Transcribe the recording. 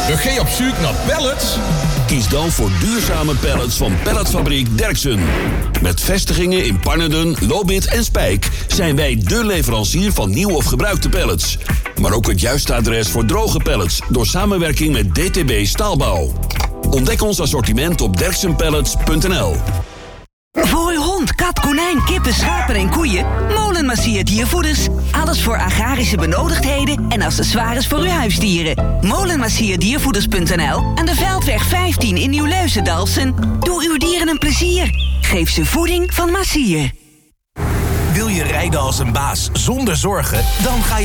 Ga je op zoek naar pallets? Kies dan voor duurzame pallets van Pelletfabriek Derksen. Met vestigingen in Pannerden, Lobith en Spijk zijn wij dé leverancier van nieuw of gebruikte pallets. Maar ook het juiste adres voor droge pallets door samenwerking met DTB Staalbouw. Ontdek ons assortiment op derksenpallets.nl. Voor uw hond, kat, konijn, kippen, schapen en koeien, Molenmassier Diervoeders. Alles voor agrarische benodigdheden en accessoires voor uw huisdieren. Molenmassierdiervoeders.nl aan de Veldweg 15 in Nieuw-Leusen-Dalfsen. Doe uw dieren een plezier. Geef ze voeding van Massier. Wil je rijden als een baas zonder zorgen? Dan ga je